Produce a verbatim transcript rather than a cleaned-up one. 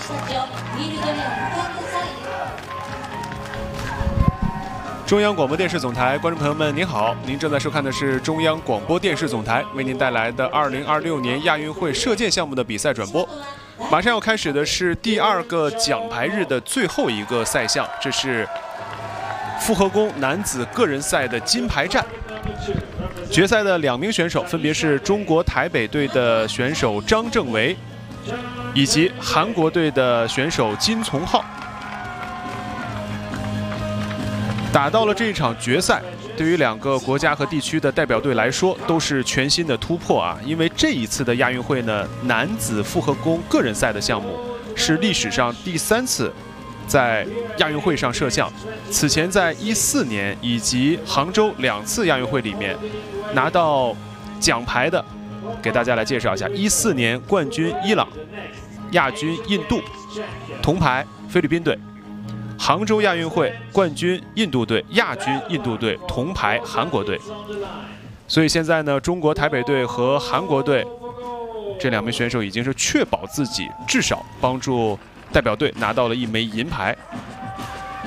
中央广播电视总台观众朋友们，您好，您正在收看的是中央广播电视总台为您带来的二零二六年亚运会射箭项目的比赛转播。马上要开始的是第二个奖牌日的最后一个赛项，这是复合弓男子个人赛的金牌战。决赛的两名选手分别是中国台北队的选手张正维，以及韩国队的选手金从浩。打到了这一场决赛，对于两个国家和地区的代表队来说，都是全新的突破啊！因为这一次的亚运会呢，男子复合弓个人赛的项目是历史上第三次在亚运会上设项。此前在一四年以及杭州两次亚运会里面拿到奖牌的，给大家来介绍一下：一四年冠军伊朗，亚军印度，铜牌菲律宾队。杭州亚运会冠军印度队，亚军印度队，铜牌韩国队。所以现在呢，中国台北队和韩国队这两名选手已经是确保自己至少帮助代表队拿到了一枚银牌。